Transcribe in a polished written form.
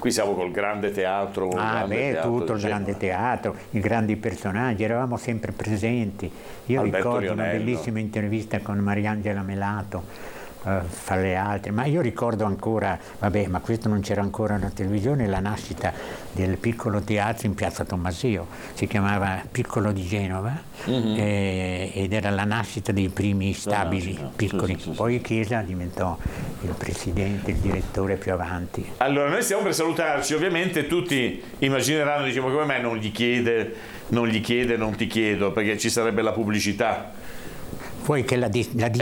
Qui siamo col grande teatro. Tutto il grande teatro, i grandi personaggi, eravamo sempre presenti. Io Alberto ricordo Rionello. una bellissima intervista con Mariangela Melato, fra le altre, ma io ricordo ancora, ma questo non c'era ancora la televisione, la nascita del piccolo teatro in Piazza Tommaseo, si chiamava Piccolo di Genova, ed era la nascita dei primi stabili piccoli. Sì. Poi Chiesa diventò il presidente, il direttore più avanti. Allora, noi stiamo per salutarci, ovviamente tutti immagineranno, diciamo, come mai non gli chiede, non ti chiedo, perché ci sarebbe la pubblicità. Poi che la